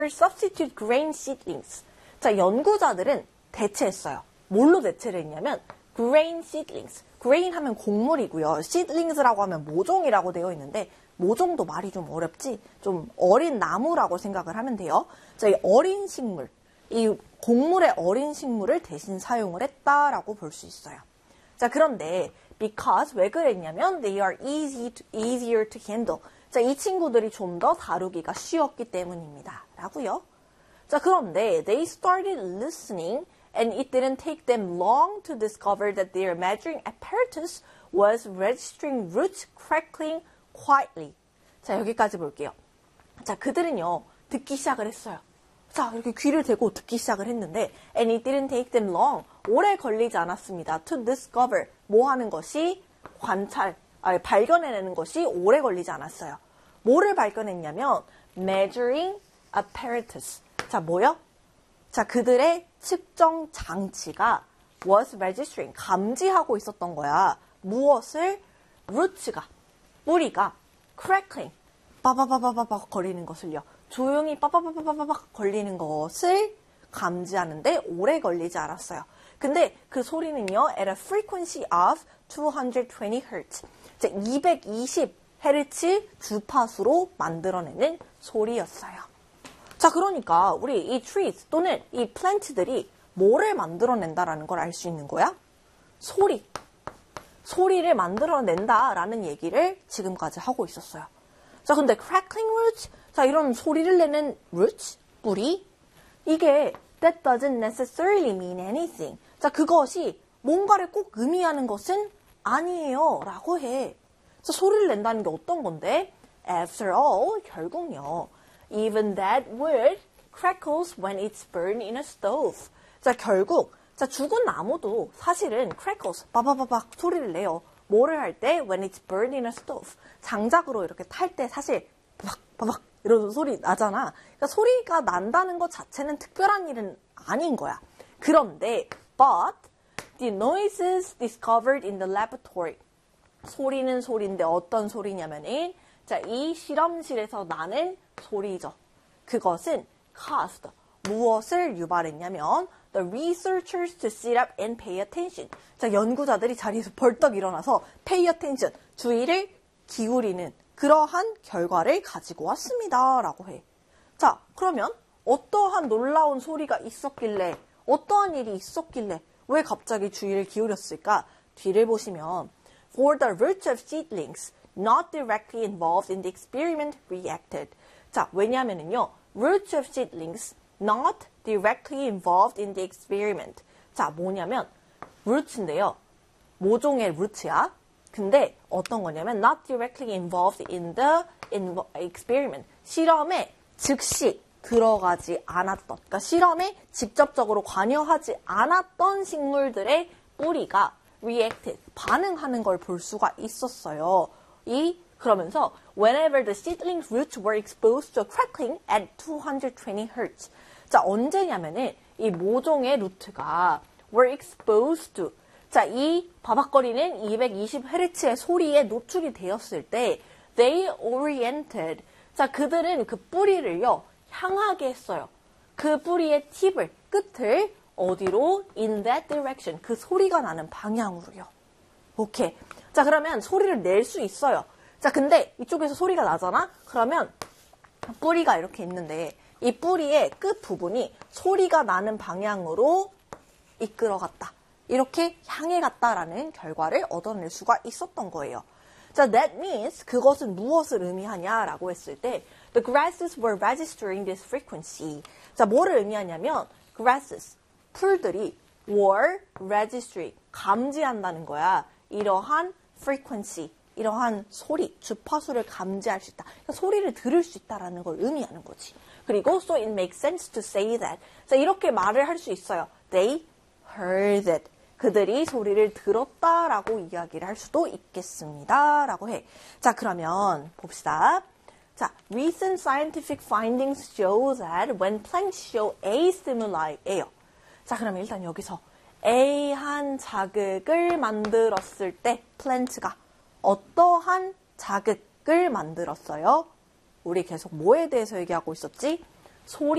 substitute grain seedlings. 자, 연구자들은 대체했어요. 뭘로 대체를 했냐면 grain seedlings. grain 하면 곡물이고요. seedlings라고 하면 모종이라고 되어 있는데 모종도 말이 좀 어렵지? 좀 어린 나무라고 생각을 하면 돼요. 자, 이 어린 식물, 이 곡물의 어린 식물을 대신 사용을 했다라고 볼 수 있어요. 자, 그런데 because 왜 그랬냐면 they are easier to handle. 자, 이 친구들이 좀 더 다루기가 쉬웠기 때문입니다. 라고요. 자, 그런데 they started listening and it didn't take them long to discover that their measuring apparatus was registering roots crackling quietly. 자, 여기까지 볼게요. 자, 그들은요, 듣기 시작을 했어요. 자, 이렇게 귀를 대고 듣기 시작을 했는데 and it didn't take them long. 오래 걸리지 않았습니다. to discover. 뭐 하는 것이? 발견해내는 것이 오래 걸리지 않았어요. 뭐를 발견했냐면 measuring apparatus. 자, 뭐요? 자, 그들의 측정 장치가 was registering. 감지하고 있었던 거야. 무엇을? roots가, 뿌리가 crackling. 빠바바바바바 거리는 것을요. 조용히 빠바바바바바 걸리는 것을 감지하는데 오래 걸리지 않았어요. 근데 그 소리는요, at a frequency of 220Hz. 220Hz 주파수로 만들어내는 소리였어요. 자, 그러니까 우리 이 trees 또는 이 plant들이 뭐를 만들어낸다라는 걸 알 수 있는 거야? 소리를 만들어낸다라는 얘기를 지금까지 하고 있었어요. 자, 근데 crackling roots, 자, 이런 소리를 내는 roots, 뿌리, 이게 that doesn't necessarily mean anything. 자, 그것이 뭔가를 꼭 의미하는 것은 아니에요 라고 해. 자, 소리를 낸다는 게 어떤 건데? After all, 결국요. Even that wood crackles when it's burned in a stove. 자, 결국 자, 죽은 나무도 사실은 crackles, 바바바박 소리를 내요. 뭐를 할 때? When it's burned in a stove. 장작으로 이렇게 탈 때 사실 바박 이런 소리 나잖아. 그러니까 소리가 난다는 것 자체는 특별한 일은 아닌 거야. 그런데 but the noises discovered in the laboratory. 소리는 소리인데 어떤 소리냐면은 자, 이 실험실에서 나는 소리죠. 그것은 caused. 무엇을 유발했냐면 the researchers to sit up and pay attention. 자, 연구자들이 자리에서 벌떡 일어나서 pay attention. 주의를 기울이는 그러한 결과를 가지고 왔습니다. 라고 해. 자, 그러면 어떠한 놀라운 소리가 있었길래 어떠한 일이 있었길래 왜 갑자기 주의를 기울였을까? 뒤를 보시면 For the roots of seedlings not directly involved in the experiment reacted. 자, 왜냐면은요. Roots of seedlings not directly involved in the experiment. 자, 뭐냐면 roots인데요. 모종의 root야. 근데 어떤 거냐면 not directly involved in the experiment. 실험에 즉시 들어가지 않았던, 그러니까 실험에 직접적으로 관여하지 않았던 식물들의 뿌리가 reacted, 반응하는 걸 볼 수가 있었어요. 그러면서 whenever the seedlings roots were exposed to crackling at 220Hz. 자, 언제냐면은 이 모종의 루트가 were exposed to, 자, 이 바박거리는 220Hz의 소리에 노출이 되었을 때 they oriented, 자, 그들은 그 뿌리를요 향하게 했어요. 그 뿌리의 팁을, 끝을 어디로? in that direction, 그 소리가 나는 방향으로요. 오케이. 자, 그러면 소리를 낼 수 있어요. 자, 근데 이쪽에서 소리가 나잖아? 그러면 뿌리가 이렇게 있는데 이 뿌리의 끝 부분이 소리가 나는 방향으로 이끌어갔다. 이렇게 향해 갔다라는 결과를 얻어낼 수가 있었던 거예요. 자, that means 그것은 무엇을 의미하냐라고 했을 때 the grasses were registering this frequency. 자, 뭐를 의미하냐면 grasses, 풀들이 were registering, 감지한다는 거야. 이러한 frequency, 이러한 소리, 주파수를 감지할 수 있다. 그러니까 소리를 들을 수 있다라는 걸 의미하는 거지. 그리고 so it makes sense to say that. 자, 이렇게 말을 할 수 있어요. They heard it. 그들이 소리를 들었다라고 이야기를 할 수도 있겠습니다. 라고 해. 자, 그러면 봅시다. 자, recent scientific findings show that when plants show A stimuli,예요. 자, 그러면 일단 여기서 A한 자극을 만들었을 때 plant가 어떠한 자극을 만들었어요? 우리 계속 뭐에 대해서 얘기하고 있었지? 소리.